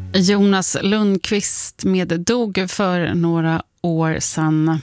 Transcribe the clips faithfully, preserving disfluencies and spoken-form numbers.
Jonas Lundqvist med dog för några år sedan.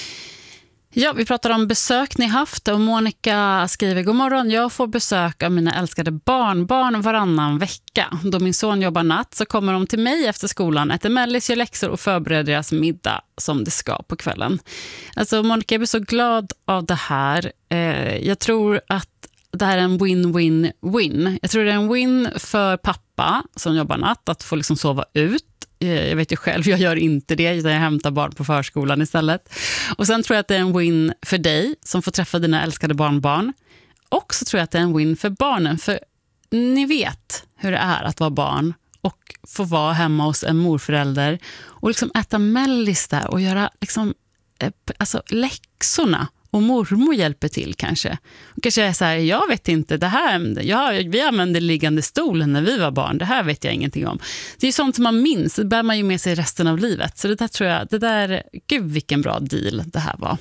Ja, vi pratar om besök ni haft och Monica skriver: God morgon, jag får besök av mina älskade barnbarn varannan vecka. Då min son jobbar natt så kommer de till mig efter skolan, äter mellis, gör läxor och förbereder deras middag som det ska på kvällen. Alltså Monica, jag blir så glad av det här. Eh, jag tror att det här är en win-win-win. Jag tror det är en win för pappa som jobbar natt att få liksom sova ut. Jag vet ju själv, jag gör inte det utan jag hämtar barn på förskolan istället. Och sen tror jag att det är en win för dig som får träffa dina älskade barnbarn. Och så tror jag att det är en win för barnen, för ni vet hur det är att vara barn och få vara hemma hos en morförälder och liksom äta mellis där och göra liksom, alltså läxorna. Och mormor hjälper till kanske. Och kanske är så här, jag vet inte, det här, ja, vi använde liggande stolen när vi var barn. Det här vet jag ingenting om. Det är ju sånt som man minns, det bär man ju med sig resten av livet. Så det där tror jag, det där, gud vilken bra deal det här var.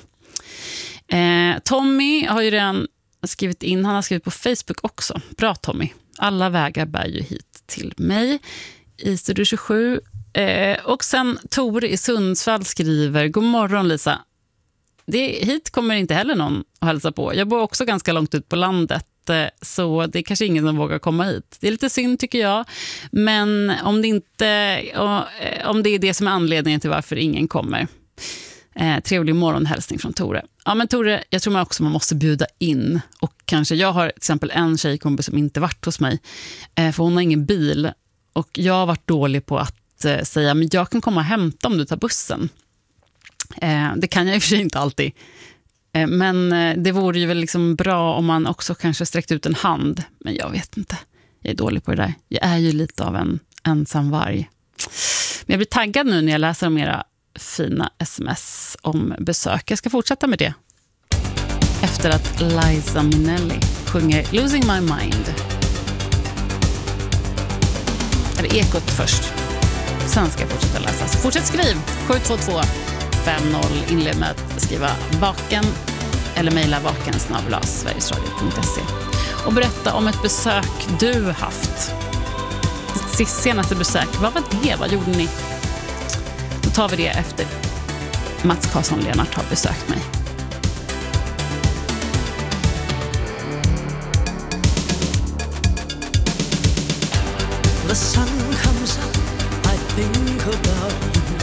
Eh, Tommy har ju redan skrivit in, han har skrivit på Facebook också. Bra Tommy, alla vägar bär ju hit till mig i Studio tjugosju. Eh, och sen Tore i Sundsvall skriver: God morgon Lisa. Det, hit kommer inte heller någon att hälsa på. Jag bor också ganska långt ut på landet, så det är kanske ingen som vågar komma hit. Det är lite synd tycker jag, men om det inte om det är det som är anledningen till varför ingen kommer. Eh, trevlig morgonhälsning från Tore. Ja men Tore, jag tror man också man måste bjuda in. Och kanske, jag har till exempel en tjejkompis som inte varit hos mig, eh, för hon har ingen bil. Och jag har varit dålig på att eh, säga, men jag kan komma och hämta om du tar bussen. Eh, det kan jag i och för sig inte alltid. Eh, men eh, det vore ju väl liksom bra om man också kanske sträckt ut en hand. Men jag vet inte. Jag är dålig på det där. Jag är ju lite av en ensam varg. Men jag blir taggad nu när jag läser om era fina sms om besök. Jag ska fortsätta med det. Efter att Liza Minnelli sjunger Losing My Mind. Eller Ekot först. Sen ska jag fortsätta läsa. Så fortsätt skriv. sju två två fem noll. Inled med att skriva vaken eller mejla vaken snabel-a sverigesradio punkt se och berätta om ett besök du haft. Ditt senaste besök, vad var det? Vad gjorde ni? Då tar vi det efter Mats Karlsson Lennart har besökt mig. The sun comes up, I think about you.